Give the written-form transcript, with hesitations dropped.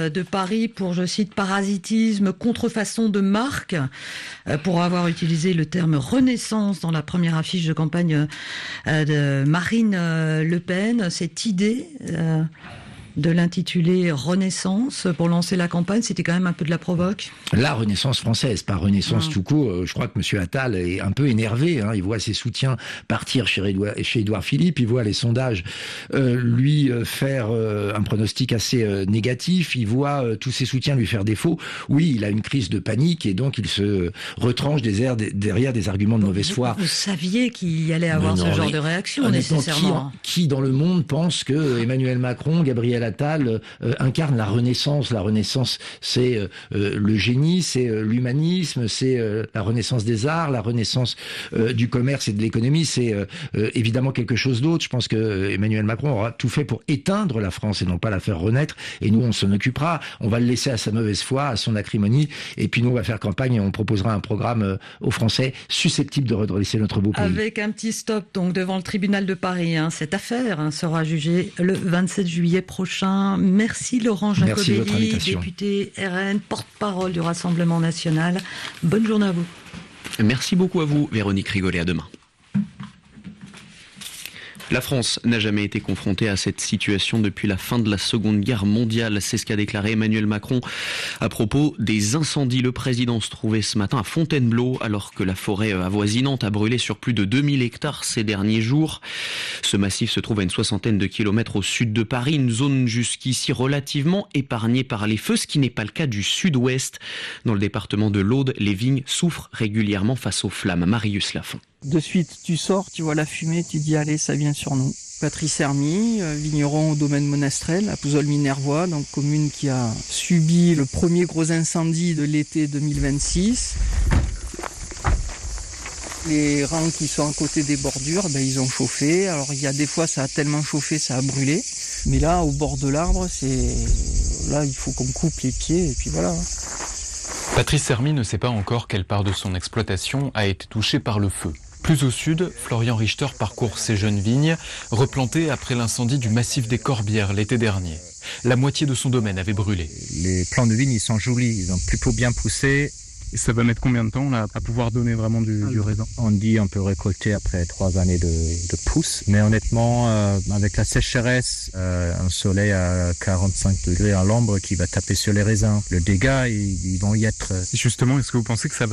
de Paris pour, je cite, parasitisme, contrefaçon de marque, pour avoir utilisé le terme renaissance dans la première affiche de campagne de Marine Le Pen. Cette idée de l'intituler Renaissance pour lancer la campagne, c'était quand même un peu de la provoque. La Renaissance française, pas Renaissance tout court. Je crois que M. Attal est un peu énervé. Il voit ses soutiens partir chez Édouard Philippe. Il voit les sondages lui faire un pronostic assez négatif. Il voit tous ses soutiens lui faire défaut. Oui, il a une crise de panique et donc il se retranche derrière des arguments de mauvaise foi. Vous saviez qu'il y allait avoir ce genre de réaction nécessairement. Qui dans le monde pense que Emmanuel Macron, Gabriel Attal incarne la Renaissance. La Renaissance, c'est le génie, c'est l'humanisme, c'est la Renaissance des arts, la Renaissance du commerce et de l'économie. C'est évidemment quelque chose d'autre. Je pense que Emmanuel Macron aura tout fait pour éteindre la France et non pas la faire renaître. Et nous, on s'en occupera. On va le laisser à sa mauvaise foi, à son acrimonie. Et puis nous, on va faire campagne et on proposera un programme aux Français susceptible de redresser notre beau pays. Avec un petit stop donc devant le tribunal de Paris. Cette affaire sera jugée le 27 juillet prochain. Merci Laurent Jacobelli, député RN, porte-parole du Rassemblement national. Bonne journée à vous. Merci beaucoup à vous, Véronique Rigolet. À demain. La France n'a jamais été confrontée à cette situation depuis la fin de la Seconde Guerre mondiale. C'est ce qu'a déclaré Emmanuel Macron à propos des incendies. Le président se trouvait ce matin à Fontainebleau alors que la forêt avoisinante a brûlé sur plus de 2000 hectares ces derniers jours. Ce massif se trouve à une 60aine de kilomètres au sud de Paris, une zone jusqu'ici relativement épargnée par les feux, ce qui n'est pas le cas du sud-ouest. Dans le département de l'Aude, les vignes souffrent régulièrement face aux flammes. Marius Lafont. De suite, tu sors, tu vois la fumée, tu dis allez, ça vient sur nous. Patrice Hermy, vigneron au domaine Monastrel, à Pouzol-Minervois, donc commune qui a subi le premier gros incendie de l'été 2026. Les rangs qui sont à côté des bordures, ils ont chauffé. Alors il y a des fois ça a tellement chauffé, ça a brûlé. Mais là, au bord de l'arbre, là il faut qu'on coupe les pieds et puis voilà. Patrice Hermy ne sait pas encore quelle part de son exploitation a été touchée par le feu. Plus au sud, Florian Richter parcourt ses jeunes vignes, replantées après l'incendie du massif des Corbières l'été dernier. La moitié de son domaine avait brûlé. Les plants de vignes, ils sont jolis, ils ont plutôt bien poussé. Et ça va mettre combien de temps là, à pouvoir donner vraiment du raisin? On dit on peut récolter après 3 années de pousse. Mais honnêtement, avec la sécheresse, un soleil à 45 degrés à l'ombre qui va taper sur les raisins, le dégât, ils vont y être. Et justement, est-ce que vous pensez que ça va